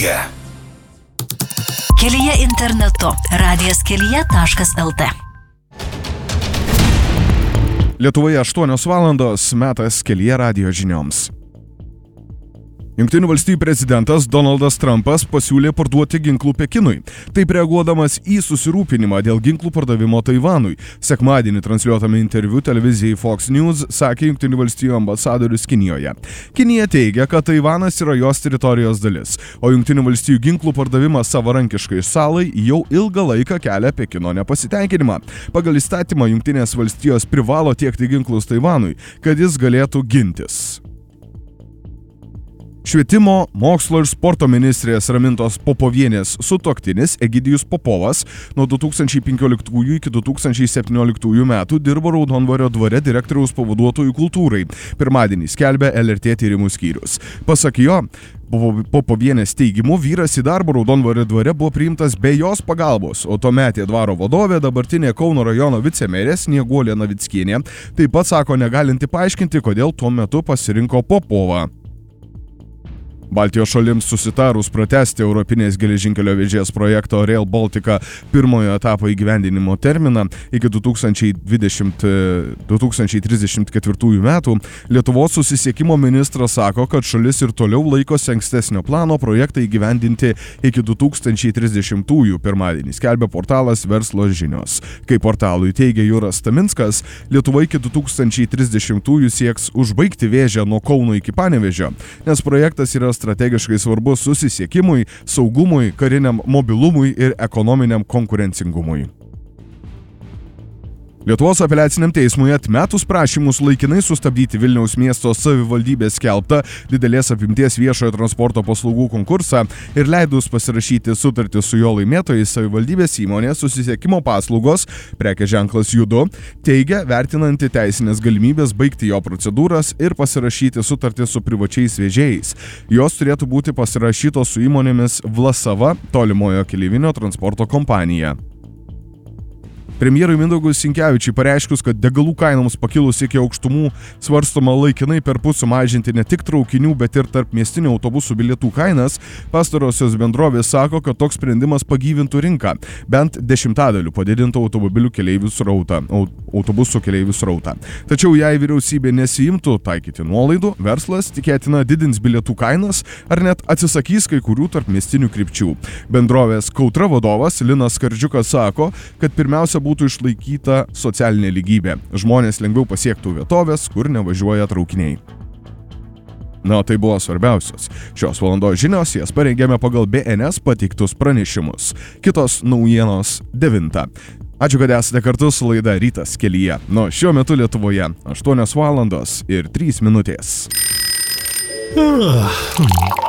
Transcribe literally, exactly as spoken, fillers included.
kelyje. Kelyje internetu. radijas kelyje taškas lt. Lietuvoje aštuonios valandos, metas Kelyje radijo žinioms. Jungtinių valstijų prezidentas Donaldas Trumpas pasiūlė parduoti ginklų Pekinui, taip reaguodamas į susirūpinimą dėl ginklų pardavimo Taivanui. Sekmadienį transliuotame interviu televizijai Fox News sakė Jungtinių valstijų ambasadorius Kinijoje. Kinija teigia, kad Taivanas yra jos teritorijos dalis, o Jungtinių valstijų ginklų pardavimas savarankiškai salai jau ilgą laiką kelia Pekino nepasitenkinimą. Pagal įstatymą Jungtinės valstijos privalo tiekti ginklus Taivanui, kad jis galėtų gintis. Švietimo, mokslo ir sporto ministrės Ramintos Popovienės sutuoktinis Egidijus Popovas nuo du tūkstančiai penkioliktųjų iki du tūkstančiai septynioliktųjų metų dirbo Raudondvario dvare direktoriaus pavaduotojų kultūrai. Pirmadienį skelbė L R T tyrimų skyrius. Pasak jo, Popovienės teigimu, vyras į darbą Raudondvario dvare buvo priimtas be jos pagalbos, o tuometė dvaro vadovė, dabartinė Kauno rajono vicemerė Snieguolė Navickienė, taip pat sako negalinti paaiškinti, kodėl tuo metu pasirinko Popovą. Baltijos šalims susitarus pratęsti Europinės geležinkelio vežės projekto Rail Baltica pirmojo etapo įgyvendinimo terminą iki du tūkstančiai dvidešimt du tūkstančiai trisdešimt ketvirtųjų metų, Lietuvos susisiekimo ministras sako, kad šalis ir toliau laikosi ankstesnio plano projektą įgyvendinti iki du tūkstančiai trisdešimtųjų. Pirmadienį skelbia portalas Verslo žinios. Kaip portalui teigia Juras Staminskas, Lietuva iki du tūkstančiai trisdešimtųjų sieks užbaigti vėžę nuo Kauno iki Panevėžio, nes projektas yra strategiškai svarbus susisiekimui, saugumui, kariniam mobilumui ir ekonominiam konkurencingumui. Lietuvos apeliaciniam teismui atmetus prašymus laikinai sustabdyti Vilniaus miesto savivaldybės skelbtą didelės apimties viešojo transporto paslaugų konkursą ir leidus pasirašyti sutartį su jo laimėtojais, savivaldybės įmonė Susisiekimo paslaugos, prekės ženklas Judu, teigia vertinanti teisinės galimybės baigti jo procedūras ir pasirašyti sutartį su privačiais vežėjais. Jos turėtų būti pasirašytos su įmonėmis Vlasava, tolimojo keleivinio transporto kompanija. Premjerui Mindaugui Sinkevičiui pareiškus, kad degalų kainoms pakilus iki aukštumų svarstoma laikinai perpus sumažinti ne tik traukinių, bet ir tarp miestinių autobusų bilietų kainas, pastarosios bendrovės sako, kad toks sprendimas pagyvintų rinką, bent dešimtadaliu padidintų automobilių keleivių srautą, autobusų keleivių srautą. Tačiau jei vyriausybė nesiimtų taikyti nuolaidų, verslas tikėtina didins bilietų kainas ar net atsisakys kai kurių tarp miestinių krypčių. Bendrovės Kautra vadovas Linas Skardžiukas sako, kad pirmiausia būtų išlaikyta socialinė lygybė. Žmonės lengviau pasiektų vietovės, kur nevažiuoja traukiniai. Na, tai buvo svarbiausios šios valandos žinios, jas parengėme pagal B N S pateiktus pranešimus. Kitos naujienos devintą. Ačiū, kad esate kartu su laida Rytas kelyje. Nuo šiuo metu Lietuvoje aštuonios valandos ir trys minutės.